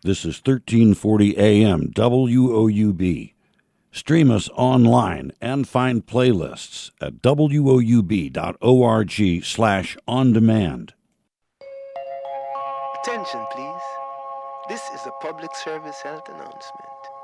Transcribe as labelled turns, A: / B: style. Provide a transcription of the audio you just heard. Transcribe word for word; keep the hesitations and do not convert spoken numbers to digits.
A: This is thirteen forty A M W O U B. Stream us online and find playlists at W O U B dot org slash on demand.
B: Attention, please. This is a public service health announcement.